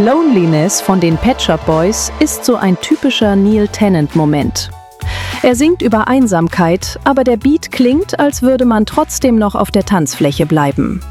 Loneliness von den Pet Shop Boys ist so ein typischer Neil Tennant-Moment. Er singt über Einsamkeit, aber der Beat klingt, als würde man trotzdem noch auf der Tanzfläche bleiben.